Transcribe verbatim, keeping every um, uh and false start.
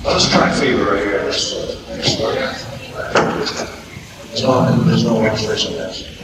Let's try fever right here. This, this part. There's no, there's no illustration of this.